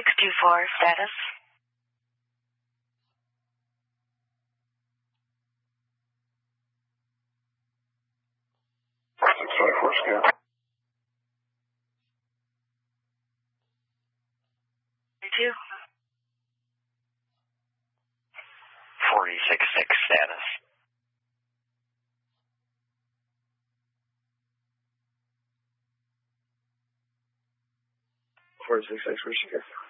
4624 status. Scan. 2. 466 status. 466, where's she go?